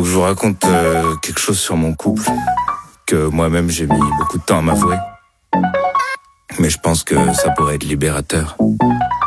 que je vous raconte quelque chose sur mon couple que moi-même j'ai mis beaucoup de temps à m'avouer. Mais je pense que ça pourrait être libérateur.